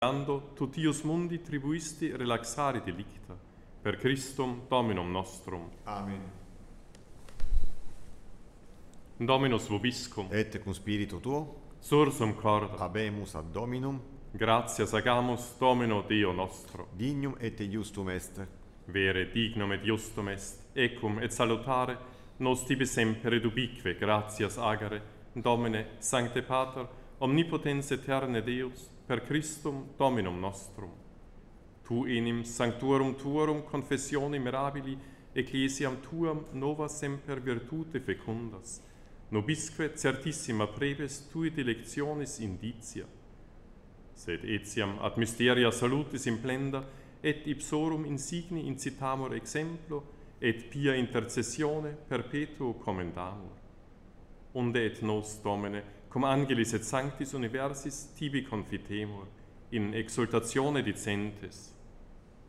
Ando, tu tius mundi tribuisti relaxare delicta, per Christum Dominum nostrum. Amen. Dominus vobiscum, Et cum spiritu tuo, sursum corda, habemus ad Dominum, gratias agamus Domino Deo nostro. dignum et iustum est. Vere dignum et justum est, ecum et salutare, nos tibi semper et ubique gratias agere, Domine, Sancte Pater, omnipotens aeterne Deus, per Christum Dominum nostrum. Tu enim sanctuorum tuorum confessione mirabili, ecclesiam tuam nova semper virtute fecundas, nobisque certissima prebes tui dilectionis indicia. Sed etiam ad mysteria salutis implenda, et ipsorum insigni incitamur exemplo, et pia intercessione perpetuo commendamur. Unde et nos, Domine, cum angelis et sanctis universis tibi confitemur, in exultatione dicentes,